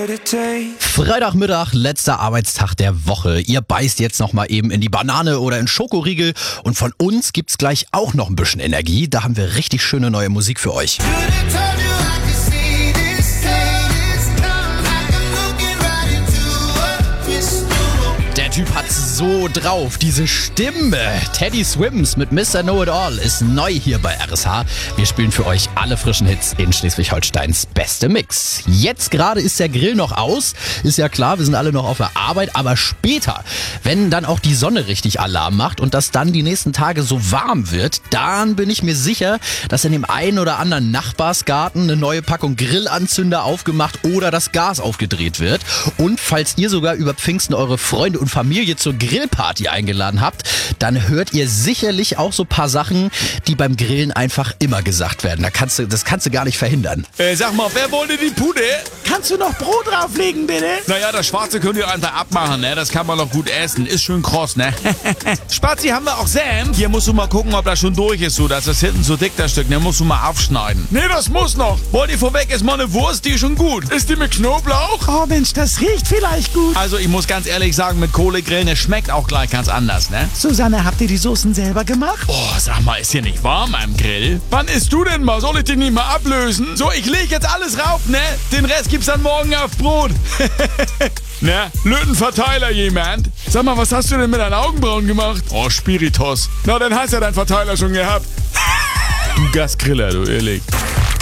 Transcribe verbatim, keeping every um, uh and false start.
Freitagmittag, letzter Arbeitstag der Woche. Ihr beißt jetzt noch mal eben in die Banane oder in Schokoriegel. Und von uns gibt's gleich auch noch ein bisschen Energie. Da haben wir richtig schöne neue Musik für euch. Der Typ hat's so drauf, diese Stimme. Teddy Swims mit Mister Know-It-All ist neu hier bei R S H. Wir spielen für euch alle frischen Hits in Schleswig-Holsteins beste Mix. Jetzt gerade ist der Grill noch aus. Ist ja klar, wir sind alle noch auf der Arbeit. Aber später, wenn dann auch die Sonne richtig Alarm macht und das dann die nächsten Tage so warm wird, dann bin ich mir sicher, dass in dem einen oder anderen Nachbarsgarten eine neue Packung Grillanzünder aufgemacht oder das Gas aufgedreht wird. Und falls ihr sogar über Pfingsten eure Freunde und Familie zur Grillparty eingeladen habt, dann hört ihr sicherlich auch so ein paar Sachen, die beim Grillen einfach immer gesagt werden. Da kannst du, das kannst du gar nicht verhindern. Äh, sag mal, wer wollte die Pude? Kannst du noch Brot drauflegen, bitte? Naja, das Schwarze könnt ihr einfach abmachen, ne? Das kann man noch gut essen. Ist schön kross, ne? Spazi, haben wir auch Senf? Hier musst du mal gucken, ob das schon durch ist, so. Das ist hinten so dick, das Stück. Ne, musst du mal aufschneiden. Nee, das muss noch. Wollt ihr vorweg, ist mal eine Wurst, die ist schon gut. Ist die mit Knoblauch? Oh Mensch, das riecht vielleicht gut. Also, ich muss ganz ehrlich sagen, mit Kohlegrillen, es schmeckt auch gleich ganz anders, ne? Susanne, habt ihr die Soßen selber gemacht? Oh, sag mal, ist hier nicht warm am Grill? Wann isst du denn mal? Soll ich den nicht mal ablösen? So, ich leg jetzt alles rauf, ne? Den Rest gibt's dann morgen auf Brot. Ne? Lötenverteiler jemand? Sag mal, was hast du denn mit deinen Augenbrauen gemacht? Oh, Spiritus. Na, dann hast ja dein Verteiler schon gehabt. Du Gasgriller, du ehrlich.